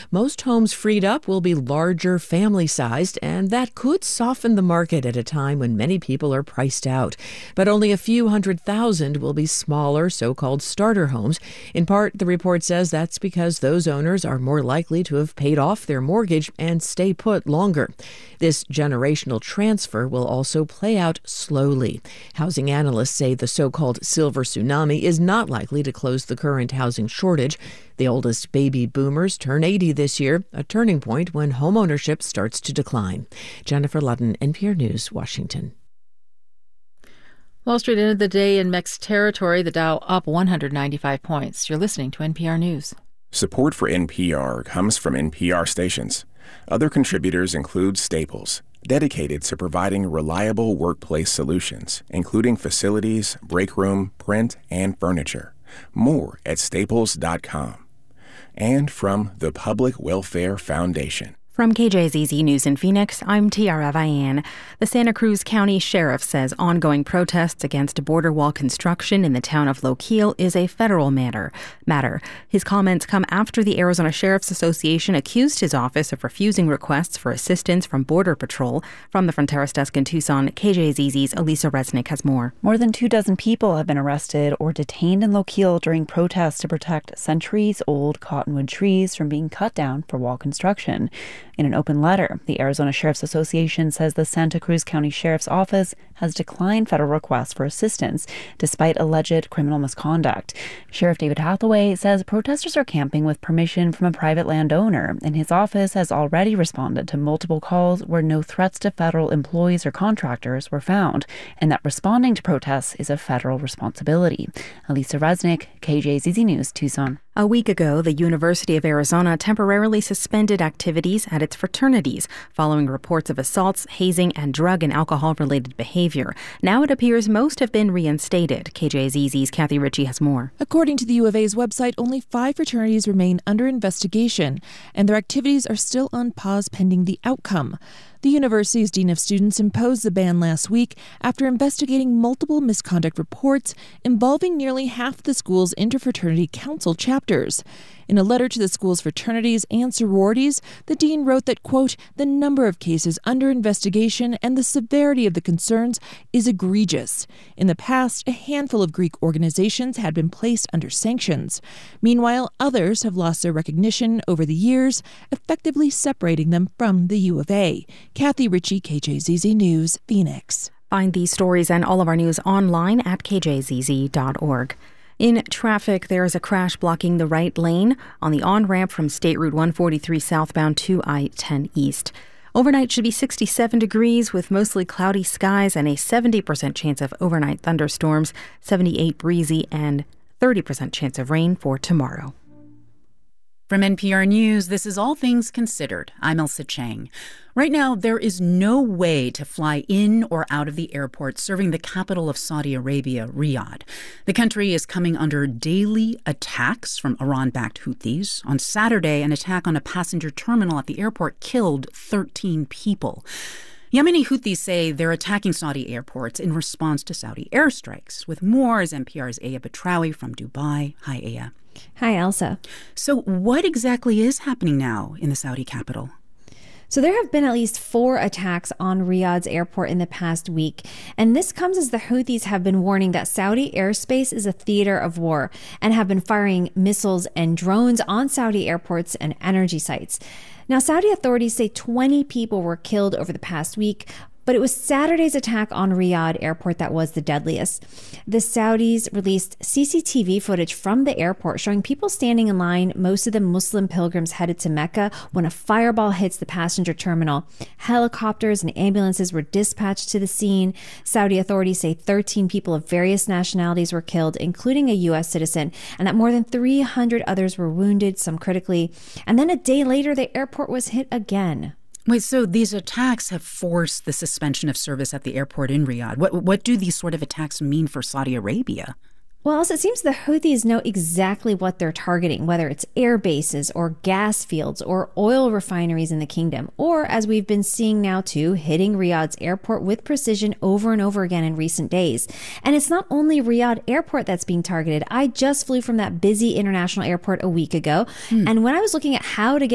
Most homes freed up will be larger, family-sized, and that could soften the market at a time when many people are priced out. But only a few 100,000 will be smaller, so-called starter homes. In part, the report says that's because those owners are more likely to have paid off their mortgage and stay put longer. This generational transfer will also play out slowly. Housing analysts say the so-called silver tsunami is not likely to close the current housing shortage. The oldest baby boomers turn 80 this year, a turning point when homeownership starts to decline. Jennifer Ludden, NPR News, Washington. Wall Street ended the day in mixed territory, the Dow up 195 points. You're listening to NPR News. Support for NPR comes from NPR stations. Other contributors include Staples, dedicated to providing reliable workplace solutions, including facilities, break room, print, and furniture. More at staples.com. And from the Public Welfare Foundation. From KJZZ News in Phoenix, I'm Tiara Vian. The Santa Cruz County Sheriff says ongoing protests against border wall construction in the town of Lochiel is a federal matter. His comments come after the Arizona Sheriff's Association accused his office of refusing requests for assistance from Border Patrol. From the Fronteras Desk in Tucson, KJZZ's Elisa Resnick has more. More than 24 people have been arrested or detained in Lochiel during protests to protect centuries-old cottonwood trees from being cut down for wall construction. In an open letter, the Arizona Sheriff's Association says the Santa Cruz County Sheriff's Office has declined federal requests for assistance despite alleged criminal misconduct. Sheriff David Hathaway says protesters are camping with permission from a private landowner, and his office has already responded to multiple calls where no threats to federal employees or contractors were found, and that responding to protests is a federal responsibility. Elisa Resnick, KJZZ News, Tucson. A week ago, the University of Arizona temporarily suspended activities at its fraternities following reports of assaults, hazing, and drug and alcohol-related behavior. Now it appears most have been reinstated. KJZZ's Kathy Ritchie has more. According to the U of A's website, only 5 fraternities remain under investigation, and their activities are still on pause pending the outcome. The university's Dean of Students imposed the ban last week after investigating multiple misconduct reports involving nearly half the school's interfraternity council chapters. In a letter to the school's fraternities and sororities, the dean wrote that, quote, the number of cases under investigation and the severity of the concerns is egregious. In the past, a handful of Greek organizations had been placed under sanctions. Meanwhile, others have lost their recognition over the years, effectively separating them from the U of A. Kathy Ritchie, KJZZ News, Phoenix. Find these stories and all of our news online at kjzz.org. In traffic, there is a crash blocking the right lane on the on-ramp from State Route 143 southbound to I-10 east. Overnight should be 67 degrees with mostly cloudy skies and a 70% chance of overnight thunderstorms, 78 breezy, and 30% chance of rain for tomorrow. From NPR News, this is All Things Considered. I'm Elsa Chang. Right now, there is no way to fly in or out of the airport serving the capital of Saudi Arabia, Riyadh. The country is coming under daily attacks from Iran-backed Houthis. On Saturday, an attack on a passenger terminal at the airport killed 13 people. Yemeni Houthis say they're attacking Saudi airports in response to Saudi airstrikes. With more is NPR's Aya Batrawi from Dubai. Hi, Aya. Hi, Elsa. So what exactly is happening now in the Saudi capital? So there have been at least 4 attacks on Riyadh's airport in the past week. And this comes as the Houthis have been warning that Saudi airspace is a theater of war and have been firing missiles and drones on Saudi airports and energy sites. Now, Saudi authorities say 20 people were killed over the past week, but it was Saturday's attack on Riyadh airport that was the deadliest. The Saudis released CCTV footage from the airport showing people standing in line, most of them Muslim pilgrims headed to Mecca, when a fireball hits the passenger terminal. Helicopters and ambulances were dispatched to the scene. Saudi authorities say 13 people of various nationalities were killed, including a U.S. citizen, and that more than 300 others were wounded, some critically. And then a day later, the airport was hit again. Wait, so these attacks have forced the suspension of service at the airport in Riyadh. What do these sort of attacks mean for Saudi Arabia? Well, it seems the Houthis know exactly what they're targeting, whether it's air bases or gas fields or oil refineries in the kingdom, or, as we've been seeing now too, hitting Riyadh's airport with precision over and over again in recent days. And it's not only Riyadh airport that's being targeted. I just flew from that busy international airport a week ago, and when I was looking at how to get